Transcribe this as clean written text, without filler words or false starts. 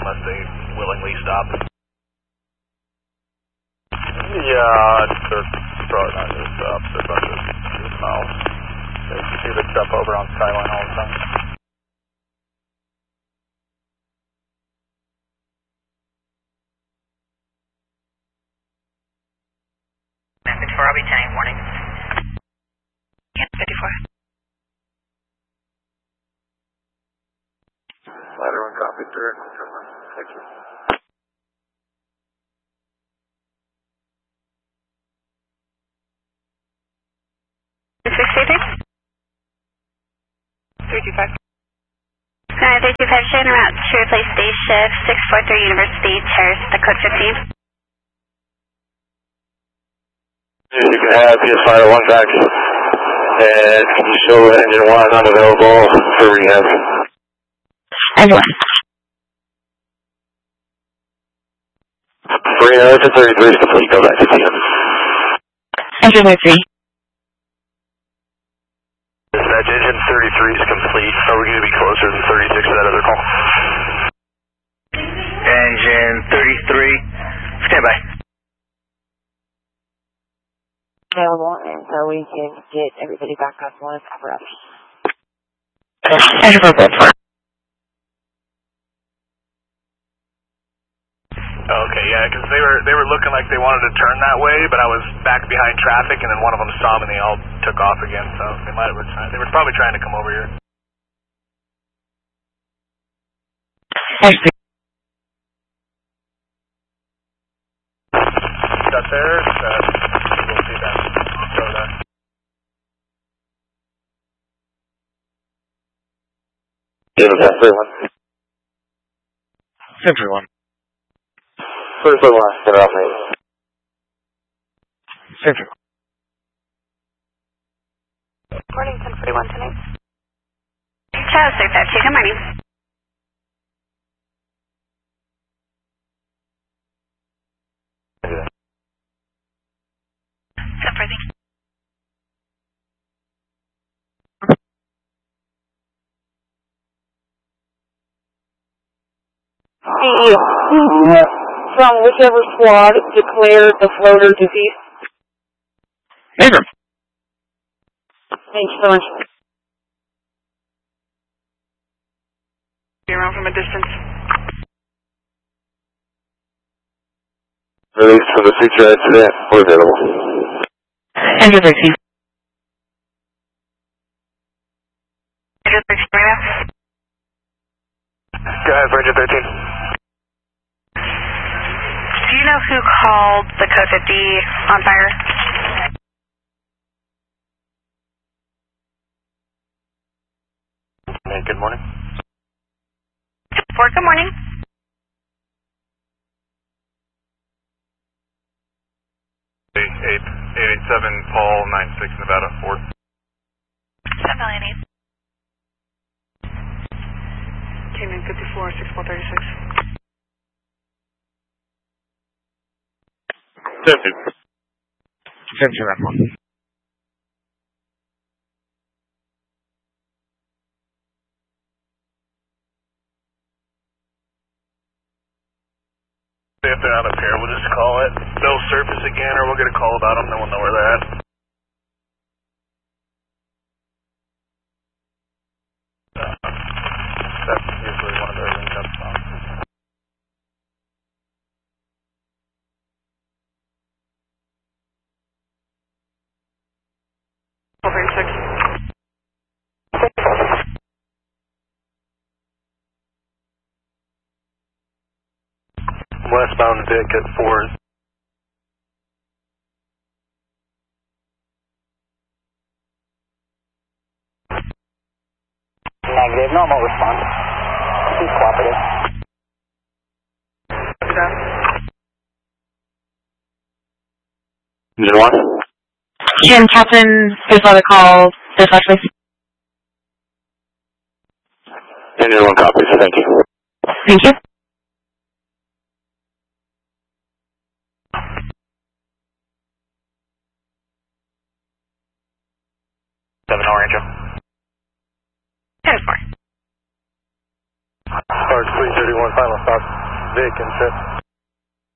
unless they willingly stop. Yeah, they're probably not going to stop. They're about to shoot miles. They see the stuff over on Skyline all the time. I'll be 10-8 warning. Yeah, 54. Ladder 1 copy, third. Thank you. Hi, 325 Shannon route to replace day shift 643 University Terrace, the code 15. You can have PS Fire 1 back, and can you show engine 1 unavailable for rehab? Engine 1. Engine 33 is complete, go back to PM. Engine 33. Dispatch, engine 33 is complete. Are we going to be closer than 36 for that other call? Engine 33, stand by. Available until we can get everybody back up on a cover up. Engine 444. Okay, yeah, because they were looking like they wanted to turn that way, but I was back behind traffic, and then one of them saw me, and they all took off again. So they were probably trying to come over here. Got there? We'll see that. Show that. Yeah, that's everyone. Everyone. First one last, get off me. Everyone. Morning, 1041 tonight. Charles 352, good morning. What's up, Rosie? From whichever squad declared the floater deceased. Major. Thanks so much. Be around from a distance. Release from the future incident, we're available. Engine 13. Engine 13 right now. Go ahead for engine 13. Do you know who called the code 50 on fire? Good morning. Good morning. 887 Paul 96 Nevada 4. 7,800,000. Came in 54, 6436. 50. 50 that one. If they're out up here, we'll just call it. They'll surface again, or we'll get a call about them, then we'll know where they're at. That's usually one of their link-up songs. Westbound Vic at 4. Negative, normal response. Please cooperative. Engine 1? Jim, Captain, there's another call. Dispatch, please. Engine 1 copies, thank you. Thank you. Orange. 10-4. Start Large 331, final stop, vacant, set.